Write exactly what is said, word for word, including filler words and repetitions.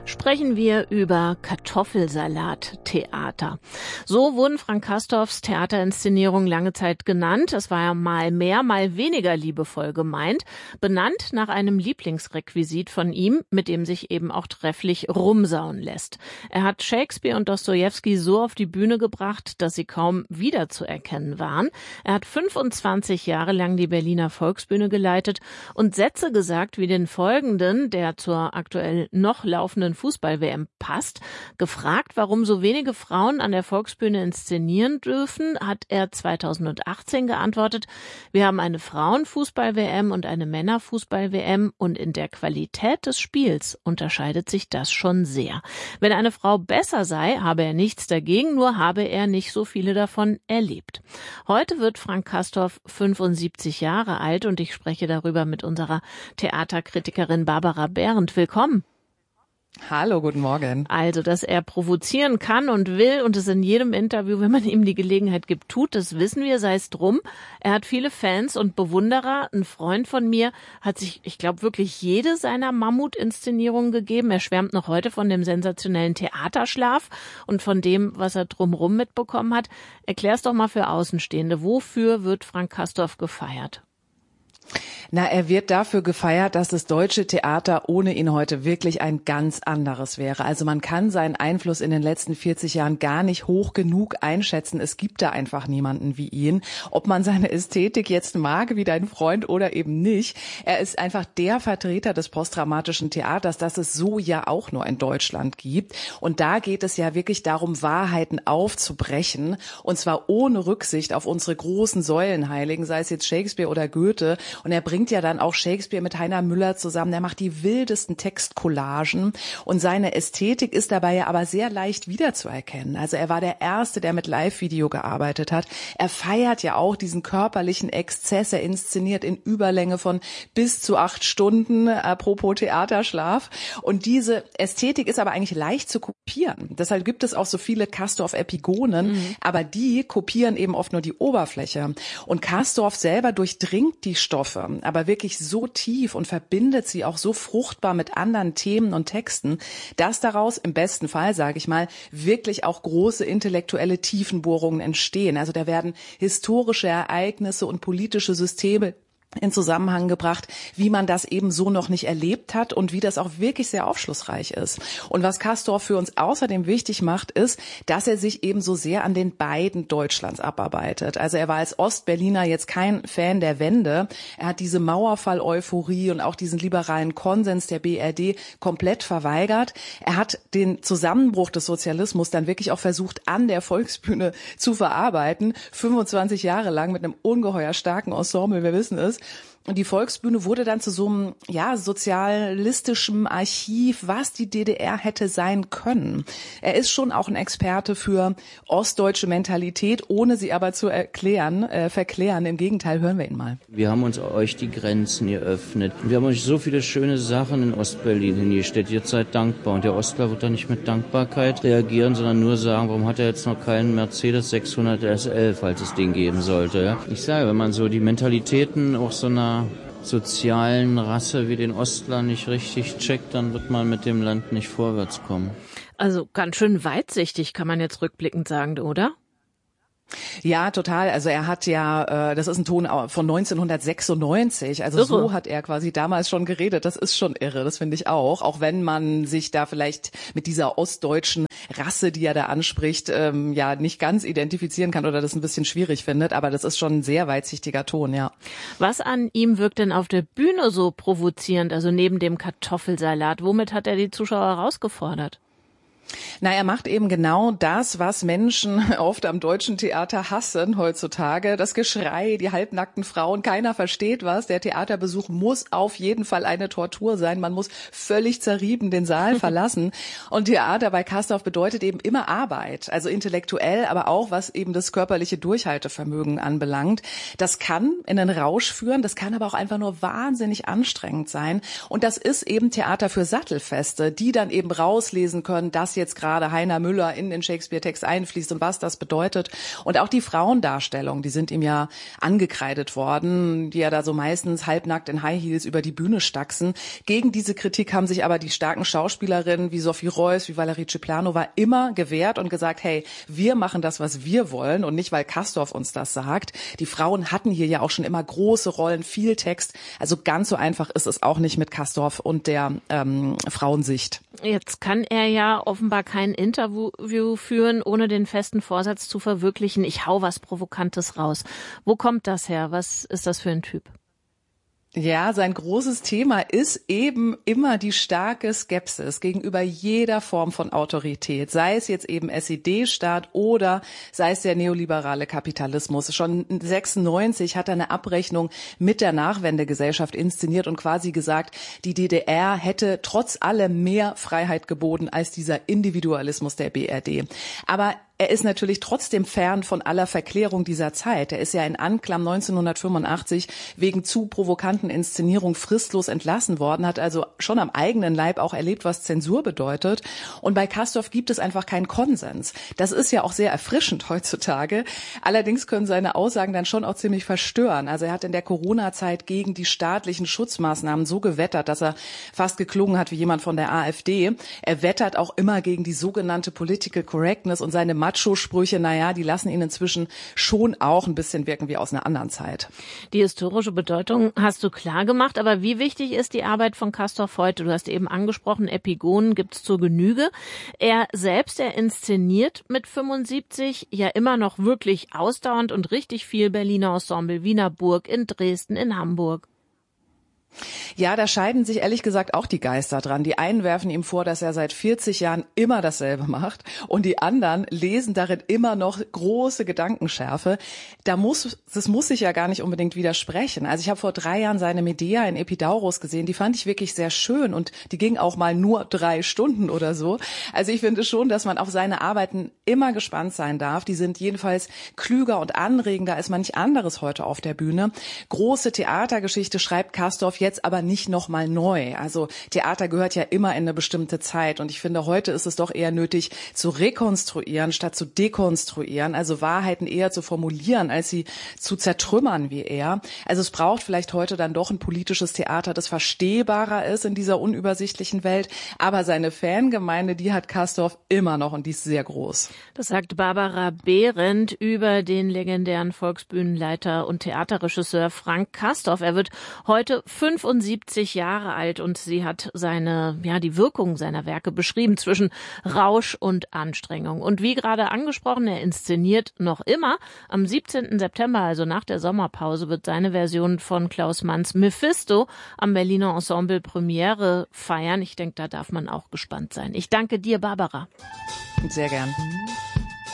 sprechen wir über Kartoffelsalat-Theater. So wurden Frank Castorfs Theaterinszenierungen lange Zeit genannt. Es war ja mal mehr, mal weniger liebevoll gemeint. Benannt nach einem Lieblingsrequisit von ihm, mit dem sich eben auch trefflich rumsauen lässt. Er hat Shakespeare und Dostojewski so auf die Bühne gebracht, dass sie kaum wiederzuerkennen waren. Er hat fünfundzwanzig Jahre lang die Berliner Volksbühne geleitet und Sätze gesagt wie den folgenden, der zur aktuell noch laufenden Fußball-W M passt. Gefragt, warum so wenige Frauen an der Volksbühne inszenieren dürfen, hat er zweitausendachtzehn geantwortet: Wir haben eine Frauenfußball-W M und eine Männerfußball-W M und in der Qualität des Spiels unterscheidet sich das schon sehr. Wenn eine Frau besser sei, habe er nichts dagegen, nur habe er nicht so viele davon erlebt. Heute wird Frank Castorf fünfundsiebzig Jahre alt und ich spreche darüber mit unserer Theaterkritikerin Barbara Behrendt. Willkommen. Hallo, guten Morgen. Also, dass er provozieren kann und will und es in jedem Interview, wenn man ihm die Gelegenheit gibt, tut, das wissen wir, sei es drum. Er hat viele Fans und Bewunderer. Ein Freund von mir hat sich, ich glaube, wirklich jede seiner Mammut-Inszenierungen gegeben. Er schwärmt noch heute von dem sensationellen Theaterschlaf und von dem, was er drumherum mitbekommen hat. Erklär's doch mal für Außenstehende. Wofür wird Frank Castorf gefeiert? Na, er wird dafür gefeiert, dass das deutsche Theater ohne ihn heute wirklich ein ganz anderes wäre. Also man kann seinen Einfluss in den letzten vierzig Jahren gar nicht hoch genug einschätzen. Es gibt da einfach niemanden wie ihn. Ob man seine Ästhetik jetzt mag, wie dein Freund, oder eben nicht. Er ist einfach der Vertreter des postdramatischen Theaters, das es so ja auch nur in Deutschland gibt. Und da geht es ja wirklich darum, Wahrheiten aufzubrechen. Und zwar ohne Rücksicht auf unsere großen Säulenheiligen, sei es jetzt Shakespeare oder Goethe. Und er bringt ja dann auch Shakespeare mit Heiner Müller zusammen. Er macht die wildesten Textcollagen und seine Ästhetik ist dabei ja aber sehr leicht wiederzuerkennen. Also er war der Erste, der mit Live-Video gearbeitet hat. Er feiert ja auch diesen körperlichen Exzess. Er inszeniert in Überlänge von bis zu acht Stunden, apropos Theaterschlaf. Und diese Ästhetik ist aber eigentlich leicht zu kopieren. Deshalb gibt es auch so viele Castorf-Epigonen, mhm. aber die kopieren eben oft nur die Oberfläche. Und Castorf selber durchdringt die Stoffe, aber wirklich so tief und verbindet sie auch so fruchtbar mit anderen Themen und Texten, dass daraus im besten Fall, sage ich mal, wirklich auch große intellektuelle Tiefenbohrungen entstehen. Also da werden historische Ereignisse und politische Systeme in Zusammenhang gebracht, wie man das eben so noch nicht erlebt hat und wie das auch wirklich sehr aufschlussreich ist. Und was Castorf für uns außerdem wichtig macht, ist, dass er sich eben so sehr an den beiden Deutschlands abarbeitet. Also er war als Ostberliner jetzt kein Fan der Wende. Er hat diese Mauerfall-Euphorie und auch diesen liberalen Konsens der B R D komplett verweigert. Er hat den Zusammenbruch des Sozialismus dann wirklich auch versucht, an der Volksbühne zu verarbeiten. fünfundzwanzig Jahre lang mit einem ungeheuer starken Ensemble, wir wissen es. Und die Volksbühne wurde dann zu so einem, ja, sozialistischen Archiv, was die D D R hätte sein können. Er ist schon auch ein Experte für ostdeutsche Mentalität, ohne sie aber zu erklären, äh, verklären. Im Gegenteil, hören wir ihn mal. Wir haben uns euch die Grenzen geöffnet. Wir haben euch so viele schöne Sachen in Ostberlin hingestellt. Ihr seid dankbar. Und der Ostler wird da nicht mit Dankbarkeit reagieren, sondern nur sagen, warum hat er jetzt noch keinen Mercedes sechshundert S L, falls es den geben sollte. Ja? Ich sage, wenn man so die Mentalitäten auch so einer sozialen Rasse wie den Ostler nicht richtig checkt, dann wird man mit dem Land nicht vorwärts kommen. Also ganz schön weitsichtig, kann man jetzt rückblickend sagen, oder? Ja, total. Also er hat ja, äh, das ist ein Ton von neunzehnhundertsechsundneunzig. Also irre. So hat er quasi damals schon geredet. Das ist schon irre, das finde ich auch. Auch wenn man sich da vielleicht mit dieser ostdeutschen Rasse, die er da anspricht, ähm, ja nicht ganz identifizieren kann oder das ein bisschen schwierig findet. Aber das ist schon ein sehr weitsichtiger Ton, ja. Was an ihm wirkt denn auf der Bühne so provozierend, also neben dem Kartoffelsalat? Womit hat er die Zuschauer herausgefordert? Na, er macht eben genau das, was Menschen oft am deutschen Theater hassen heutzutage. Das Geschrei, die halbnackten Frauen, keiner versteht was. Der Theaterbesuch muss auf jeden Fall eine Tortur sein. Man muss völlig zerrieben den Saal verlassen. Und Theater bei Castorf bedeutet eben immer Arbeit. Also intellektuell, aber auch was eben das körperliche Durchhaltevermögen anbelangt. Das kann in einen Rausch führen, das kann aber auch einfach nur wahnsinnig anstrengend sein. Und das ist eben Theater für Sattelfeste, die dann eben rauslesen können, dass was jetzt gerade Heiner Müller in den Shakespeare-Text einfließt und was das bedeutet. Und auch die Frauendarstellung, die sind ihm ja angekreidet worden, die ja da so meistens halbnackt in High Heels über die Bühne staxen. Gegen diese Kritik haben sich aber die starken Schauspielerinnen wie Sophie Reuss, wie Valerie Ciplánova immer gewehrt und gesagt, hey, wir machen das, was wir wollen und nicht, weil Castorf uns das sagt. Die Frauen hatten hier ja auch schon immer große Rollen, viel Text. Also ganz so einfach ist es auch nicht mit Castorf und der ähm, Frauensicht. Jetzt kann er ja offenbar kein Interview führen, ohne den festen Vorsatz zu verwirklichen, ich hau was Provokantes raus. Wo kommt das her? Was ist das für ein Typ? Ja, sein großes Thema ist eben immer die starke Skepsis gegenüber jeder Form von Autorität, sei es jetzt eben S E D-Staat oder sei es der neoliberale Kapitalismus. Schon sechsundneunzig hat er eine Abrechnung mit der Nachwendegesellschaft inszeniert und quasi gesagt, die D D R hätte trotz allem mehr Freiheit geboten als dieser Individualismus der B R D. Aber er ist natürlich trotzdem fern von aller Verklärung dieser Zeit. Er ist ja in Anklam neunzehnhundertfünfundachtzig wegen zu provokanten Inszenierung fristlos entlassen worden, hat also schon am eigenen Leib auch erlebt, was Zensur bedeutet. Und bei Castorf gibt es einfach keinen Konsens. Das ist ja auch sehr erfrischend heutzutage. Allerdings können seine Aussagen dann schon auch ziemlich verstören. Also er hat in der Corona-Zeit gegen die staatlichen Schutzmaßnahmen so gewettert, dass er fast geklungen hat wie jemand von der AfD. Er wettert auch immer gegen die sogenannte Political Correctness und seine Macho-Sprüche, naja, die lassen ihn inzwischen schon auch ein bisschen wirken wie aus einer anderen Zeit. Die historische Bedeutung hast du klar gemacht, aber wie wichtig ist die Arbeit von Castorf heute? Du hast eben angesprochen, Epigonen gibt's zur Genüge. Er selbst, er inszeniert mit fünfundsiebzig ja immer noch wirklich ausdauernd und richtig viel Berliner Ensemble, Wiener Burg, in Dresden, in Hamburg. Ja, da scheiden sich ehrlich gesagt auch die Geister dran. Die einen werfen ihm vor, dass er seit vierzig Jahren immer dasselbe macht und die anderen lesen darin immer noch große Gedankenschärfe. Da muss, das muss sich ja gar nicht unbedingt widersprechen. Also ich habe vor drei Jahren seine Medea in Epidaurus gesehen, die fand ich wirklich sehr schön und die ging auch mal nur drei Stunden oder so. Also ich finde schon, dass man auf seine Arbeiten immer gespannt sein darf. Die sind jedenfalls klüger und anregender als manch anderes heute auf der Bühne. Große Theatergeschichte schreibt Castorf jetzt aber nicht nochmal neu. Also Theater gehört ja immer in eine bestimmte Zeit und ich finde, heute ist es doch eher nötig zu rekonstruieren, statt zu dekonstruieren, also Wahrheiten eher zu formulieren, als sie zu zertrümmern wie er. Also es braucht vielleicht heute dann doch ein politisches Theater, das verstehbarer ist in dieser unübersichtlichen Welt, aber seine Fangemeinde, die hat Castorf immer noch und die ist sehr groß. Das sagt Barbara Behrendt über den legendären Volksbühnenleiter und Theaterregisseur Frank Castorf. Er wird heute fünfundsiebzig Jahre alt und sie hat seine, ja, die Wirkung seiner Werke beschrieben zwischen Rausch und Anstrengung. Und wie gerade angesprochen, er inszeniert noch immer. Am siebzehnten September, also nach der Sommerpause, wird seine Version von Klaus Manns Mephisto am Berliner Ensemble Premiere feiern. Ich denke, da darf man auch gespannt sein. Ich danke dir, Barbara. Sehr gern.